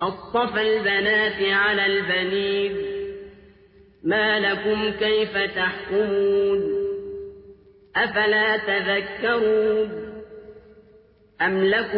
أَصْطَفَى الْبَنَاتِ عَلَى الْبَنِينَ مَا لَكُمْ كَيْفَ تَحْكُمُونَ أَفَلَا تَذَكَّرُونَ